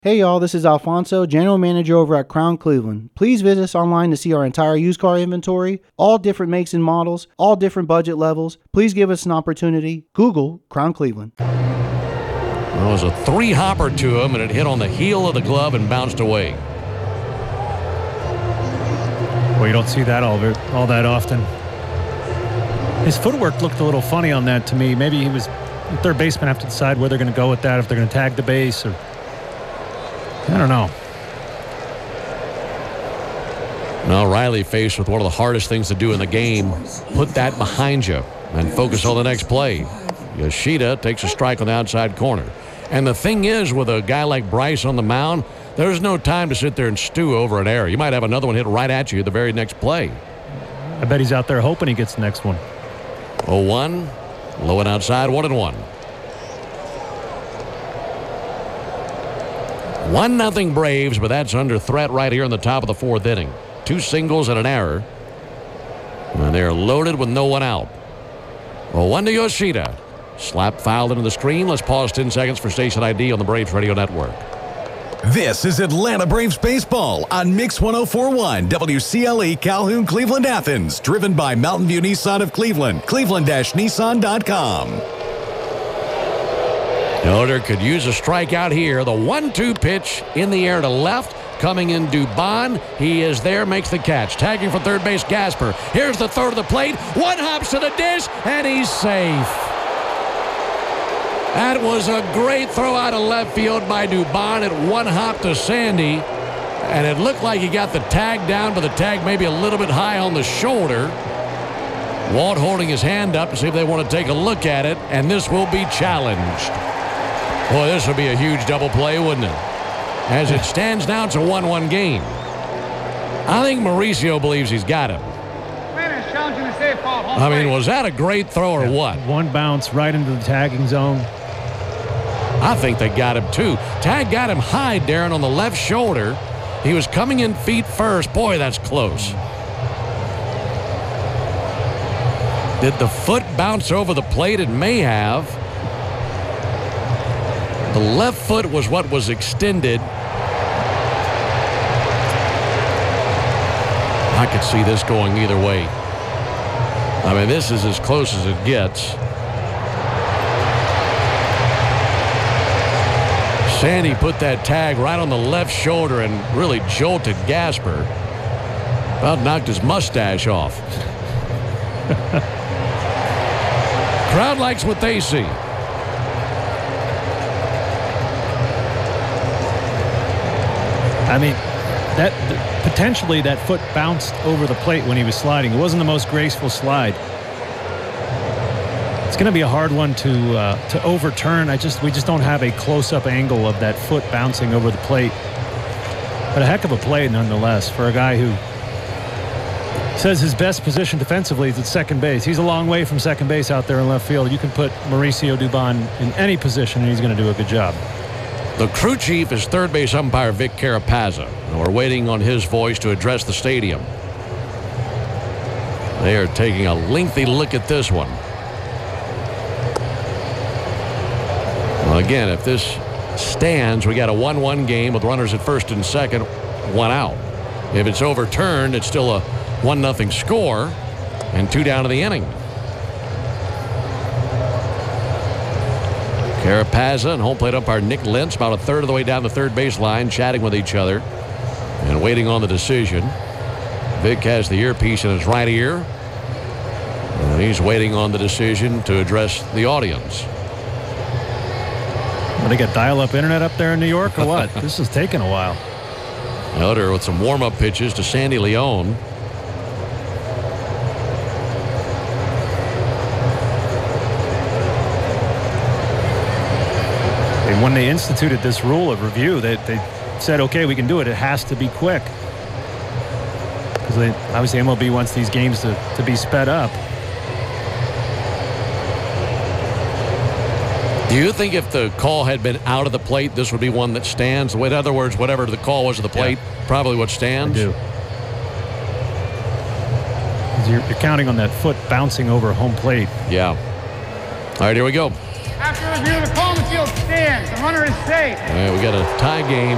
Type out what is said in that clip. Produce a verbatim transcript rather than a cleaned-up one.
Hey y'all, this is Alfonso, General Manager over at Crown Cleveland. Please visit us online to see our entire used car inventory, all different makes and models, all different budget levels. Please give us an opportunity. Google Crown Cleveland. Well, it was a three-hopper to him, and it hit on the heel of the glove and bounced away. Well, you don't see that all, all that often. His footwork looked a little funny on that to me. Maybe he was third baseman have to decide where they're going to go with that, if they're going to tag the base or I don't know. Now Riley faced with one of the hardest things to do in the game. Put that behind you and focus on the next play. Yoshida takes a strike on the outside corner. And the thing is, with a guy like Bryce on the mound, there's no time to sit there and stew over an error. You might have another one hit right at you the very next play. I bet he's out there hoping he gets the next one. oh one. Low and outside, one and one. One nothing Braves, but that's under threat right here in the top of the fourth inning. Two singles and an error. And they're loaded with no one out. oh one to Yoshida. Slap fouled into the screen. Let's pause ten seconds for station I D on the Braves Radio Network. This is Atlanta Braves baseball on Mix one oh four point one W C L E Calhoun, Cleveland, Athens. Driven by Mountain View Nissan of Cleveland. Cleveland Nissan dot com. Yoder could use a strikeout here. The one two pitch in the air to left. Coming in Dubon. He is there, makes the catch. Tagging for third base, Gasper. Here's the third of the plate. One hops to the dish, and he's safe. That was a great throw out of left field by Dubon. At one hop to Sandy. And it looked like he got the tag down, but the tag maybe a little bit high on the shoulder. Walt holding his hand up to see if they want to take a look at it, and this will be challenged. Boy, this would be a huge double play, wouldn't it? As it stands now, it's a one one game. I think Mauricio believes he's got him. I mean, was that a great throw or what? One bounce right into the tagging zone. I think they got him, too. Tag got him high, Darren, on the left shoulder. He was coming in feet first. Boy, that's close. Did the foot bounce over the plate? It may have. The left foot was what was extended. I could see this going either way. I mean, this is as close as it gets. Sandy put that tag right on the left shoulder and really jolted Gasper. About knocked his mustache off. Crowd likes what they see. I mean, that potentially that foot bounced over the plate when he was sliding. It wasn't the most graceful slide. It's going to be a hard one to uh, to overturn. I just we just don't have a close-up angle of that foot bouncing over the plate. But a heck of a play nonetheless for a guy who says his best position defensively is at second base. He's a long way from second base out there in left field. You can put Mauricio Dubon in any position and he's going to do a good job. The crew chief is third base umpire Vic Carapazza. We're waiting on his voice to address the stadium. They are taking a lengthy look at this one. Well, again, if this stands, we got a one one game with runners at first and second, one out. If it's overturned, it's still a one nothing score and two down to the inning. Carapazza and home plate umpire Nick Lentz about a third of the way down the third base line, chatting with each other and waiting on the decision. Vic has the earpiece in his right ear. And he's waiting on the decision to address the audience. Well, they got dial-up internet up there in New York or what? This is taking a while. Elder with some warm-up pitches to Sandy Leon. And when they instituted this rule of review, they, they said, okay, we can do it. It has to be quick. Because they, obviously M L B wants these games to, to be sped up. Do you think if the call had been out of the plate, this would be one that stands? In other words, whatever the call was of the plate, yeah. Probably what stands? I do. You're, you're counting on that foot bouncing over home plate. Yeah. All right, here we go. After review, the call in the field stands. The runner is safe. All right, we got a tie game.